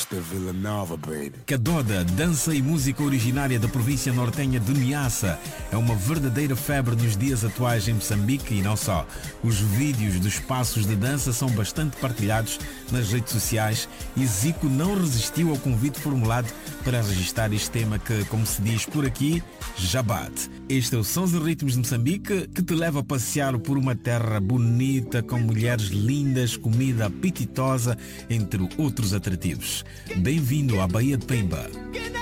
de Vila Nova, baby. Cadoda, dança e música originária da província nortenha de Niassa, é uma verdadeira febre nos dias atuais em Moçambique e não só. Os vídeos dos passos de dança são bastante partilhados nas redes sociais e Zico não resistiu ao convite formulado para registrar este tema que, como se diz por aqui, já bate. Este é o Sons e Ritmos de Moçambique, que te leva a passear por uma terra bonita, com mulheres lindas, comida apetitosa, entre outros atrativos. Bem-vindo à Baía de Pemba.